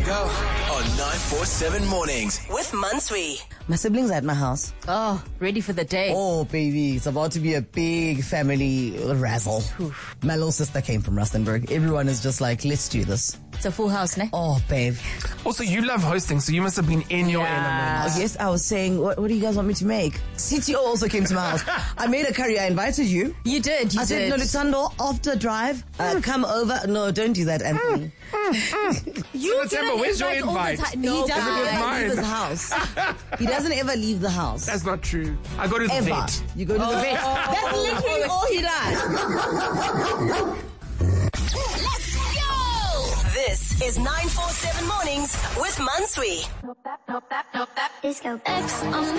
go on 947 Mornings with Mansui. My siblings are at my house. Oh, ready for the day. Oh, baby, it's about to be a big family razzle. My little sister came from Rustenburg. Everyone is just like, let's do this. It's a full house, ne? Oh, babe. Also, you love hosting, so you must have been in your element. Oh, yes, I was saying, what do you guys want me to make? CTO also came to my house. I made a curry. I invited you. You did. I said, no, Luxando, after drive, come over. No, don't do that, Anthony. You September, where's your invite? No, He doesn't ever leave his house. He doesn't ever leave the house. That's not true. I go to the Ever. vet. You go to the vet. That's literally all he does. Let's go! This is 947 Mornings with Mansui. Let's go. X on